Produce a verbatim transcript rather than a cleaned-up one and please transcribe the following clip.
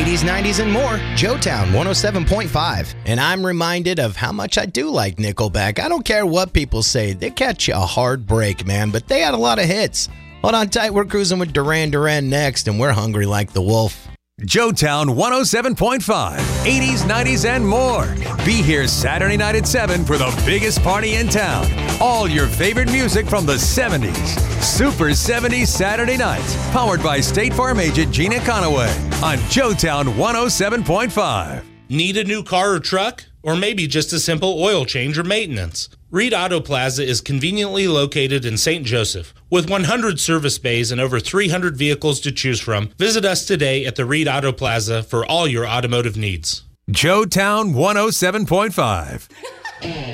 eighties, nineties, and more. Joetown one oh seven point five. And I'm reminded of how much I do like Nickelback. I don't care what people say. They catch a hard break, man, but they had a lot of hits. Hold on tight. We're cruising with Duran Duran next, and we're hungry like the wolf. Joetown one oh seven point five, eighties, nineties, and more. Be here Saturday night at seven for the biggest party in town. All your favorite music from the seventies. Super seventies Saturday nights. Powered by State Farm agent Gina Conaway on Joetown one oh seven point five. Need a new car or truck? Or maybe just a simple oil change or maintenance? Reed Auto Plaza is conveniently located in Saint Joseph. With one hundred service bays and over three hundred vehicles to choose from, visit us today at the Reed Auto Plaza for all your automotive needs. Joetown one oh seven point five.